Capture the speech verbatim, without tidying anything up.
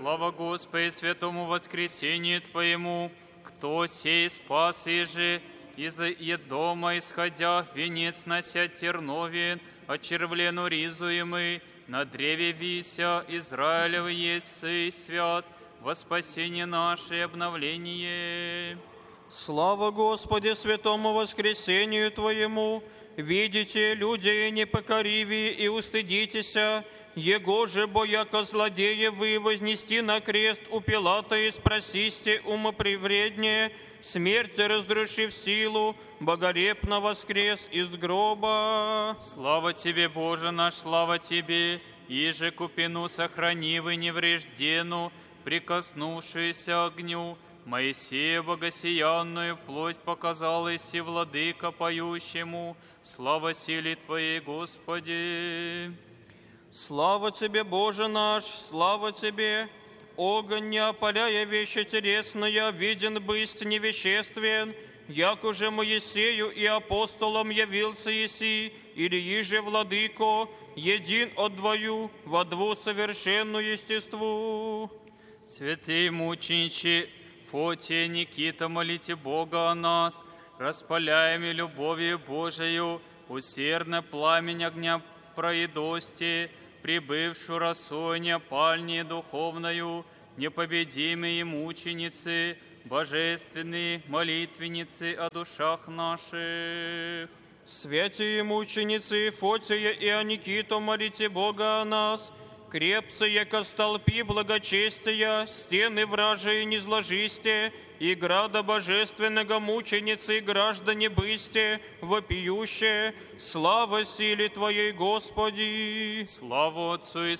Слава Господи, святому воскресению Твоему, кто сей спас и же из Едома исходя, венец нося терновен, очервлену ризуемый, на древе вися, Израилев есть сый свят, во спасение наше и обновление. Слава Господи, святому воскресению Твоему! Видите, люди непокоривее и устыдитеся, Его же, бояко злодея, вы вознести на крест у Пилата и спросисте умопривреднее, смерти разрушив силу, богорепно воскрес из гроба. Слава Тебе, Боже наш, слава Тебе, иже купину сохранив и невреждену, прикоснувшуюся огню, Моисея богосиянную плоть показалась и владыка поющему, слава силе Твоей, Господи. Слава Тебе, Боже наш, слава Тебе! Огонь, не опаляя вещи телесные, виден бысть невеществен, як уже Моисею и апостолам явился еси, или иже владыко, един от двою, во дву совершенную естеству. Святые мученичи, Фотия, Никита, молите Бога о нас, распаляемый любовью Божию, усердно пламень огня проедости, прибывшую росой неопальнее духовною, непобедимые мученицы, божественные молитвенницы о душах наших. Святые мученицы Фотия и Аникито, молите Бога о нас, крепцы, яко столпи благочестия, стены вражии не зложисте, и града божественного мученицы, граждане бысте, вопиющие, слава силе Твоей, Господи! Слава Отцу и